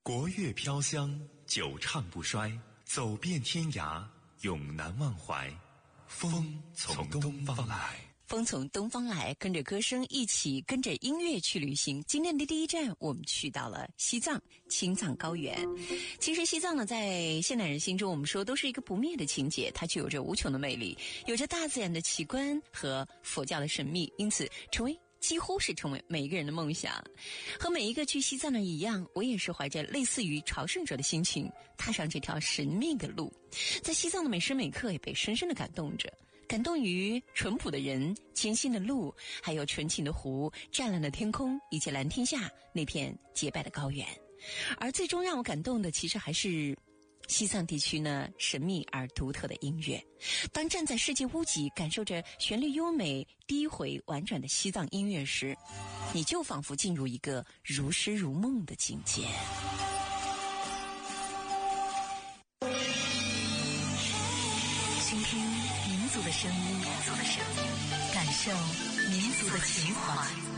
国乐飘香，久唱不衰，走遍天涯，永难忘怀。风从东方来， 风从东方来，跟着歌声一起，跟着音乐去旅行。今天的第一站，我们去到了西藏青藏高原。其实西藏呢，在现代人心中，我们说都是一个不灭的情节，它具有着无穷的魅力，有着大自然的奇观和佛教的神秘，因此几乎是成为每一个人的梦想。和每一个去西藏的人一样，我也是怀着类似于朝圣者的心情，踏上这条神秘的路。在西藏的每时每刻也被深深的感动着，感动于淳朴的人、艰辛的路，还有纯净的湖、湛蓝的天空，以及蓝天下那片洁白的高原。而最终让我感动的，其实还是西藏地区呢神秘而独特的音乐。当站在世界屋脊，感受着旋律优美、低回婉转的西藏音乐时，你就仿佛进入一个如诗如梦的境界。倾听民族的声音，感受民族的情怀。